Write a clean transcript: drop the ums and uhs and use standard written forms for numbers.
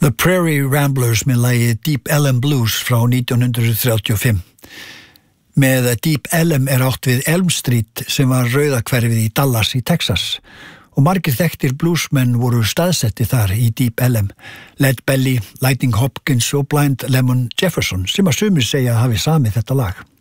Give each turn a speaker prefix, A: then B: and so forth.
A: The Prairie Ramblers með lagið Deep Ellum Blues frá 1935. Með Deep Ellum átt við Elm Street sem var rauðahverfið í Dallas í Texas og margir þekktir bluesmenn voru staðsetti þar í Deep Ellum. Lead Belly, Lightning Hopkins og Blind Lemon Jefferson sem að sumir segja hafi samið þetta lag.